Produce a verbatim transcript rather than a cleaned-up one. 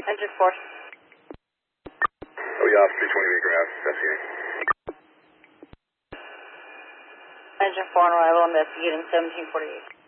Engine four. Oh, yeah, three twenty Megagraph, investigating. Engine four on arrival, investigating seventeen forty-eight.